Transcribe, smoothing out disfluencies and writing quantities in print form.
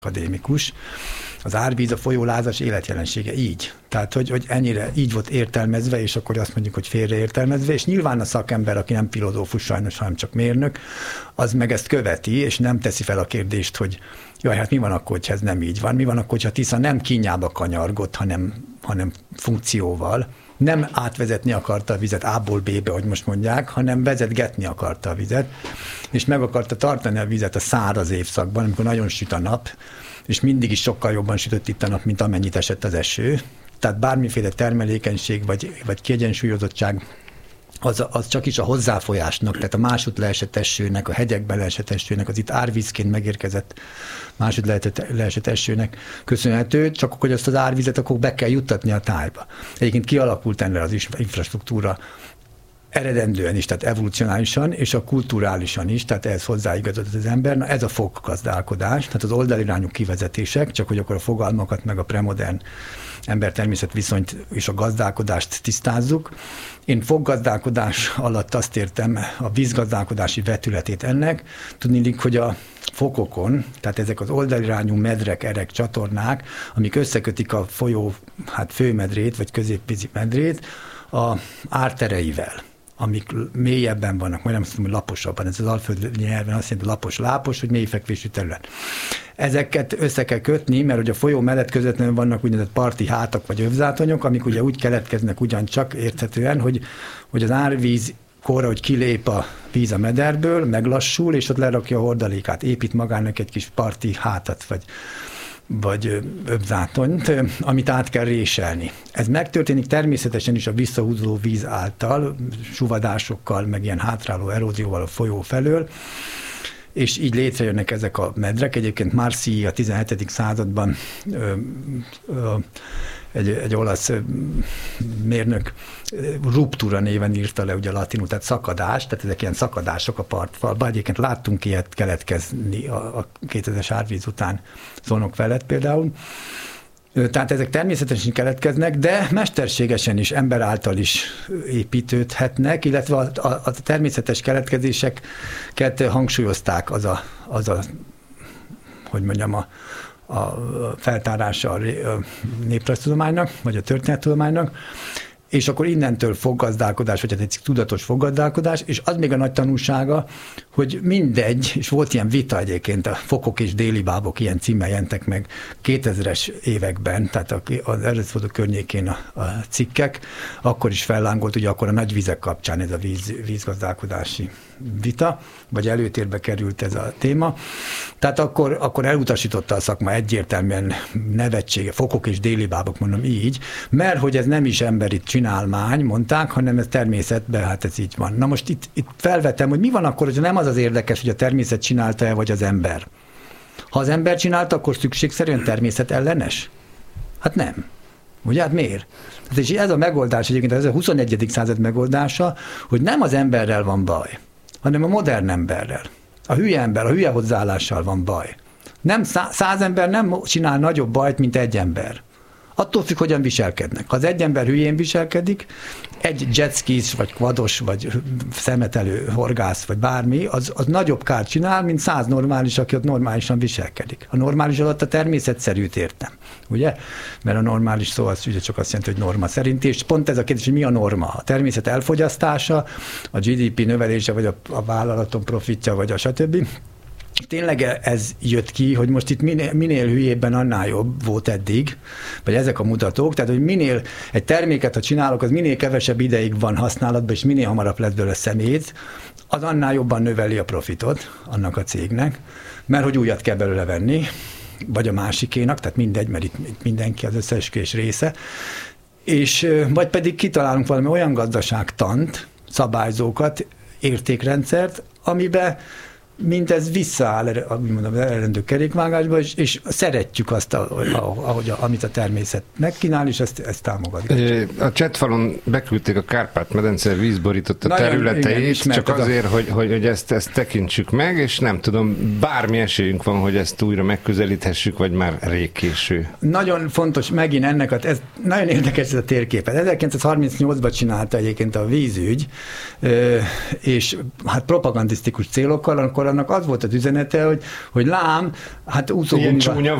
akadémikus. Az árvíz a folyó lázas életjelensége így. Tehát, hogy ennyire így volt értelmezve, és akkor azt mondjuk, hogy félreértelmezve, és nyilván a szakember, aki nem filozófus sajnos, hanem csak mérnök, az meg ezt követi, és nem teszi fel a kérdést, hogy jaj, hát mi van akkor, hogyha ez nem így van? Mi van akkor, hogyha Tisza nem kínjába kanyargott, hanem funkcióval, nem átvezetni akarta a vizet A-ból B-be, hogy most mondják, hanem vezetgetni akarta a vizet, és meg akarta tartani a vizet a száraz évszakban, amikor nagyon süt a nap, és mindig is sokkal jobban sütött itt a nap, mint amennyit esett az eső. Tehát bármiféle termelékenység vagy kiegyensúlyozottság, az csak is a hozzáfolyásnak, tehát a másút leesett esőnek, a hegyekben leesett esőnek, az itt árvízként megérkezett másút leesett esőnek köszönhető, csak hogy azt az árvizet akkor be kell juttatni a tájba. Egyébként kialakult ennél az infrastruktúra eredendően is, tehát evolucionálisan, és a kulturálisan is, tehát ehhez hozzáigazodott az ember. Na ez a foggazdálkodás, tehát az oldalirányú kivezetések, csak hogy akkor a fogalmakat meg a premodern ember-természet viszonyt és a gazdálkodást tisztázzuk. Én foggazdálkodás alatt azt értem a vízgazdálkodási vetületét ennek. Tudniillik, hogy a fokokon, tehát ezek az oldalirányú medrek, erek, csatornák, amik összekötik a folyó főmedrét, vagy középvízi medrét, a ártereivel, amik mélyebben vannak, majd nem azt mondom, hogy laposabban, ez az alföldi nyelven azt jelenti, lapos, lápos, hogy mélyfekvésű terület. Ezeket össze kell kötni, mert ugye a folyó mellett közvetlenül vannak úgynevezett parti hátak vagy övzátonyok, amik ugye úgy keletkeznek ugyancsak érthetően, hogy az árvíz korra, hogy kilép a víz a mederből, meglassul, és ott lerakja a hordalékát, épít magának egy kis parti hátat, vagy övzátonyt, amit át kell réselni. Ez megtörténik természetesen is a visszahúzó víz által, suvadásokkal, meg ilyen hátráló erózióval a folyó felől, és így létrejönnek ezek a medrek. Egyébként Marci a 17. században egy olasz mérnök ruptura néven írta le ugye a latinul, tehát szakadás, tehát ezek ilyen szakadások a partfalban. Egyébként láttunk ilyet keletkezni a 2000-es árvíz után Szolnok felett például. Tehát ezek természetesen keletkeznek, de mesterségesen is, ember által is építődhetnek, illetve a természetes keletkezéseket hangsúlyozták hogy mondjam, a feltárása a néprajztudománynak, vagy a történettudománynak, és akkor innentől foggazdálkodás, vagy hát egy tudatos foggazdálkodás, és az még a nagy tanulsága, hogy mindegy, és volt ilyen vita egyébként, a Fokok és déli bábok ilyen címmel jelentek meg 2000-es években, tehát az eredetforduló környékén a cikkek, akkor is fellángolt, ugye akkor a nagy vizek kapcsán ez a vízgazdálkodási vita, vagy előtérbe került ez a téma. Tehát akkor elutasította a szakma egyértelműen nevetsége, Fokok és déli bábok, mondom így, mert hogy ez nem is emberi csinálmány, mondták, hanem ez természetben, hát ez így van. Na most itt felvetem, hogy mi van akkor, hogyha nem az érdekes, hogy a természet csinálta-e, vagy az ember. Ha az ember csinálta, akkor szükségszerűen természet ellenes? Hát nem. Ugye? Hát miért? És ez a megoldás egyébként, ez a 21. század megoldása, hogy nem az emberrel van baj, hanem a modern emberrel. A hülye hozzáállással van baj. Nem 100 ember nem csinál nagyobb bajt, mint egy ember. Attól függ, hogyan viselkednek. Ha az egy ember hülyén viselkedik, egy jetskis, vagy quados, vagy szemetelő horgász, vagy bármi, az nagyobb kárt csinál, mint 100 normális, aki ott normálisan viselkedik. A normális alatt a természetszerűt értem, ugye? Mert a normális szó az ugye csak azt jelenti, hogy norma szerint, és pont ez a kérdés, hogy mi a norma? A természet elfogyasztása, a GDP növelése, vagy a vállalaton profitja, vagy a stb. Tényleg ez jött ki, hogy most itt minél hülyébben, annál jobb volt eddig, vagy ezek a mutatók, tehát hogy minél egy terméket, ha csinálok, az minél kevesebb ideig van használatban, és minél hamarabb lesz belőle szemét, az annál jobban növeli a profitot annak a cégnek, mert hogy újat kell belőle venni, vagy a másikénak, tehát mindegy, mert itt mindenki az összeesküvés része, és vagy pedig kitalálunk valami olyan gazdaságtant, szabályzókat, értékrendszert, amiben mindez visszaáll az eredendő kerékvágásba, és szeretjük azt, amit a természet megkínál, és ezt támogatjuk. A chatfalon beküldték a Kárpát-medence vízborított a területeit, csak azért, hogy ezt tekintsük meg, és nem tudom, bármi esélyünk van, hogy ezt újra megközelíthessük, vagy már rég késő. Nagyon fontos megint ennek, ez nagyon érdekes ez a térképet. 1938-ban csinálta egyébként a vízügy, és hát propagandisztikus célokkal, akkor annak az volt az üzenete, hogy lám, hát úszógumival...